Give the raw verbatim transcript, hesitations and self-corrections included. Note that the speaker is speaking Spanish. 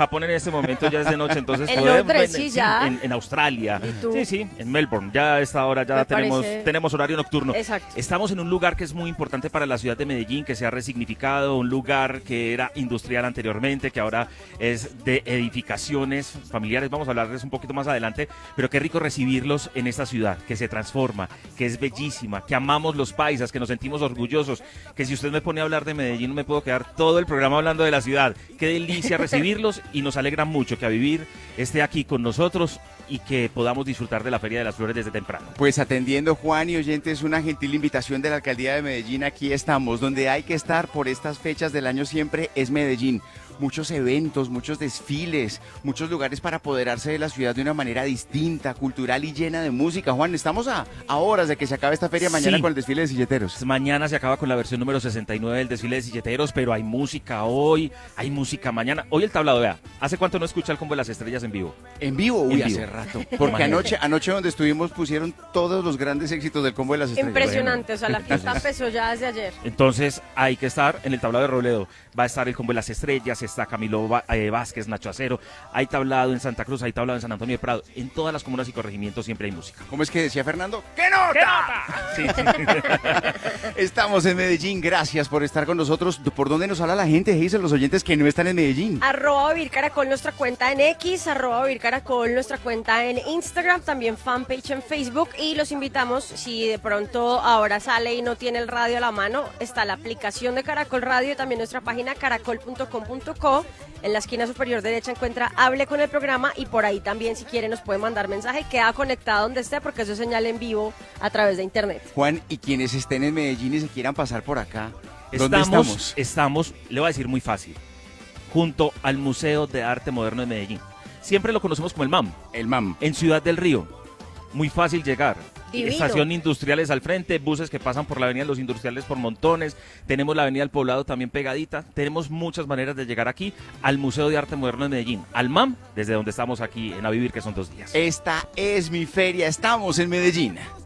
Japón en este momento ya es de noche, entonces En podemos- Londres, en- sí, ya. En, en Australia. ¿Y tú? Sí, sí, en Melbourne. Ya a esta hora ya Me tenemos, parece- tenemos horario nocturno. Exacto. Estamos en un lugar que es muy importante para la ciudad de Medellín, que se ha resignificado, un lugar que era industrial anteriormente, que ahora es de edificaciones familiares. Vamos a hablarles un poquito más adelante, pero qué rico recibirlos en esta ciudad, que se transforma, que es bellísima, que amamos los paisas, que nos sentimos orgullosos, que si usted me pone a hablar de Medellín no me puedo quedar todo el programa hablando de la ciudad. Qué delicia recibirlos y nos alegra mucho que a vivir esté aquí con nosotros y que podamos disfrutar de la Feria de las Flores desde temprano. Pues atendiendo, Juan y oyentes, una gentil invitación de la Alcaldía de Medellín. Aquí estamos, donde hay que estar por estas fechas del año siempre es Medellín. Muchos eventos, muchos desfiles, muchos lugares para apoderarse de la ciudad de una manera distinta, cultural y llena de música. Juan, estamos a, a horas de que se acabe esta feria mañana Sí. con el desfile de silleteros. Mañana se acaba con la versión número sesenta y nueve del desfile de silleteros, pero hay música hoy, hay música mañana. Hoy el tablado, vea, ¿hace cuánto no escucha el Combo de las Estrellas en vivo? ¿En vivo? Uy, En hace vivo. rato. Porque anoche, anoche donde estuvimos pusieron todos los grandes éxitos del Combo de las Estrellas. Impresionante, o sea, la fiesta empezó ya desde ayer. Entonces hay que estar en el tablado de Robledo. Va a estar el Combo de las Estrellas, está Camilo Va- eh, Vázquez, Nacho Acero, hay tablado en Santa Cruz, hay tablado en San Antonio de Prado. En todas las comunas y corregimientos siempre hay música. ¿Cómo es que decía Fernando? ¡Qué nota! Sí, sí. Estamos en Medellín, gracias por estar con nosotros. ¿Por dónde nos habla la gente, Hazel, los oyentes que no están en Medellín? Arroba Vivir Caracol, nuestra cuenta en X, arroba Vivir Caracol, nuestra cuenta en Instagram, también fanpage en Facebook, y los invitamos, si de pronto ahora sale y no tiene el radio a la mano, está la aplicación de Caracol Radio y también nuestra página caracol punto com punto co. En la esquina superior derecha encuentra Hable con el programa, y por ahí también, si quiere, nos puede mandar mensaje, queda conectado donde esté porque eso es señal en vivo a través de internet. Juan, y quienes estén en Medellín y se quieran pasar por acá, ¿dónde Estamos, estamos? estamos, le voy a decir muy fácil, junto al Museo de Arte Moderno de Medellín. Siempre lo conocemos como el MAM, El M A M. en Ciudad del Río. Muy fácil llegar. Divino. Estación Industriales al frente, buses que pasan por la Avenida de los Industriales por montones. Tenemos la Avenida del Poblado también pegadita. Tenemos muchas maneras de llegar aquí al Museo de Arte Moderno de Medellín, al MAM, desde donde estamos aquí en A Vivir, que son dos días. Esta es mi feria, estamos en Medellín.